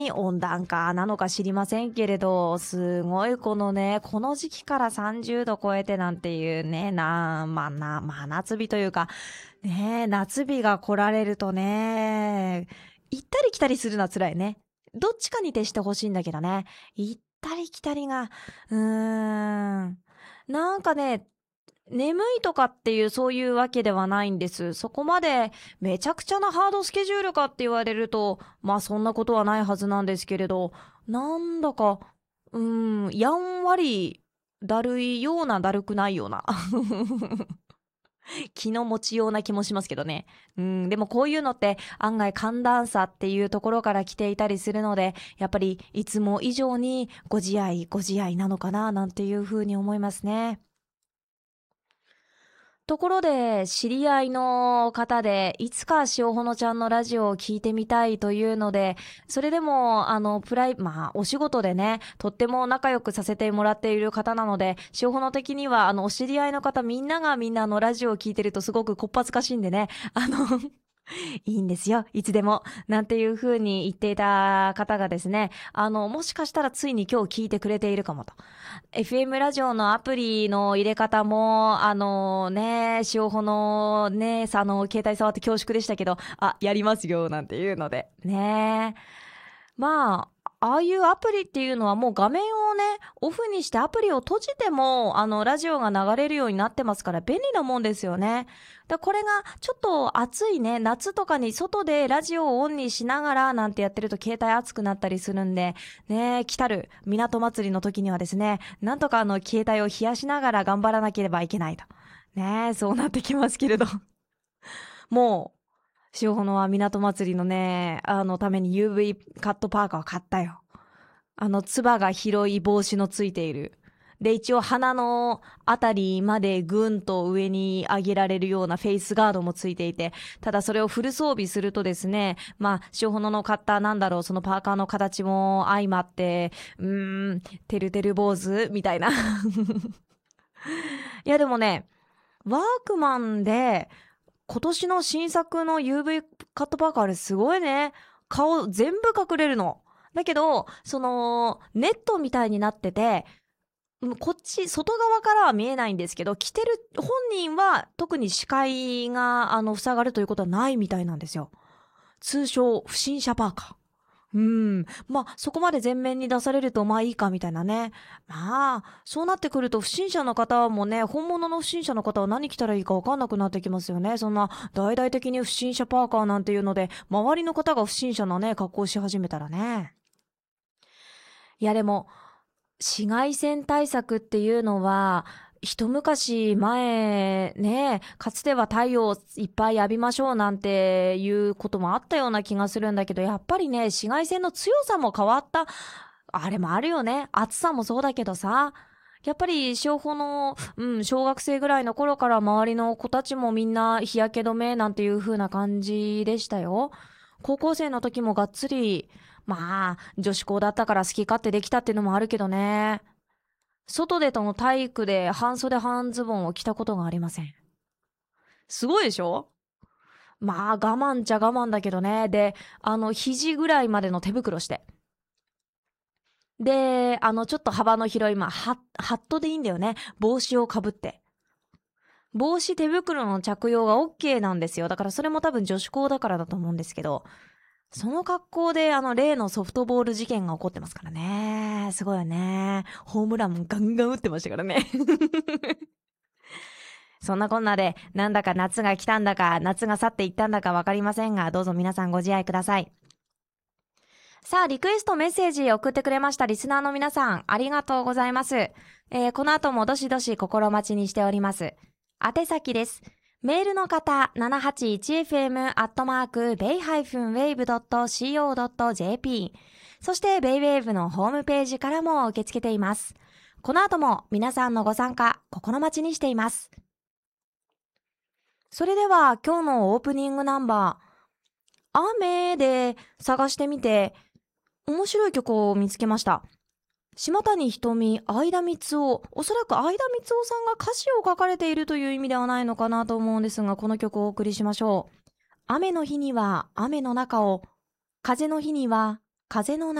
温暖化なのか知りませんけれど、すごいこのね、この時期から30度超えてなんていうね、真夏日というか、ね、夏日が来られるとね、行ったり来たりするのは辛いね。どっちかに徹してほしいんだけどね。行ったり来たりが、なんかね、眠いとかっていうそういうわけではないんです。そこまでめちゃくちゃなハードスケジュールかって言われると、まあそんなことはないはずなんですけれど、なんだか、やんわりだるいようなだるくないような気の持ちような気もしますけどね。でもこういうのって案外寒暖差っていうところから来ていたりするので、やっぱりいつも以上にご自愛なのかななんていうふうに思いますね。ところで、知り合いの方で、いつか塩ほのちゃんのラジオを聞いてみたいというので、それでも、お仕事でね、とっても仲良くさせてもらっている方なので、塩ほの的には、お知り合いの方みんながみんなラジオを聞いてるとすごくこっぱずかしいんでね、いいんですよ、いつでも。なんていう風に言っていた方がですね、もしかしたらついに今日聞いてくれているかもと。FM ラジオのアプリの入れ方も、塩穂のね、携帯触って恐縮でしたけど、やりますよ、なんていうので。ね。まあ、ああいうアプリっていうのはもう画面をね、オフにしてアプリを閉じても、ラジオが流れるようになってますから便利なもんですよね。これがちょっと暑いね、夏とかに外でラジオをオンにしながらなんてやってると携帯熱くなったりするんで、ね、来たる港祭りの時にはですね、なんとか携帯を冷やしながら頑張らなければいけないと。ね、そうなってきますけれど。もう、塩穂は港祭りのね、ために UV カットパーカーを買ったよ。つばが広い帽子のついている。で、一応鼻のあたりまでぐんと上に上げられるようなフェイスガードもついていて、ただそれをフル装備するとですね、塩穂の買ったそのパーカーの形も相まって、てるてる坊主みたいな。いやでもね、ワークマンで、今年の新作の UV カットパーカーあれすごいね。顔全部隠れるの。だけど、ネットみたいになってて、こっち、外側からは見えないんですけど、着てる本人は特に視界が、塞がるということはないみたいなんですよ。通称、不審者パーカー。そこまで前面に出されるといいかみたいなね。そうなってくると不審者の方もね、本物の不審者の方は何着たらいいか分かんなくなってきますよね。そんな大々的に不審者パーカーなんていうので、周りの方が不審者なね、格好し始めたらね。いやでも、紫外線対策っていうのは、一昔前ね、かつては太陽をいっぱい浴びましょうなんていうこともあったような気がするんだけど、やっぱりね、紫外線の強さも変わった。あれもあるよね。暑さもそうだけどさ。やっぱり、小学生ぐらいの頃から周りの子たちもみんな日焼け止めなんていう風な感じでしたよ。高校生の時もがっつり、女子校だったから好き勝手できたっていうのもあるけどね。外でとの体育で半袖半ズボンを着たことがありません。すごいでしょ？我慢っちゃ我慢だけどね。で、肘ぐらいまでの手袋して。で、ちょっと幅の広い、ハットでいいんだよね。帽子をかぶって。帽子手袋の着用が OK なんですよ。だからそれも多分女子校だからだと思うんですけど、その格好で例のソフトボール事件が起こってますからね。すごいよね。ホームランもガンガン打ってましたからね。そんなこんなで、なんだか夏が来たんだか、夏が去っていったんだかわかりませんが、どうぞ皆さんご自愛ください。さあ、リクエストメッセージ送ってくれましたリスナーの皆さん、ありがとうございます。この後もどしどし心待ちにしております。宛先です。メールの方、781fm.bay-wave.co.jp。そして、ベイウェーブのホームページからも受け付けています。この後も皆さんのご参加、心待ちにしています。それでは、今日のオープニングナンバー、雨で探してみて、面白い曲を見つけました。島谷ひとみ、相田みつお。おそらく相田みつおさんが歌詞を書かれているという意味ではないのかなと思うんですが、この曲をお送りしましょう。雨の日には雨の中を、風の日には風の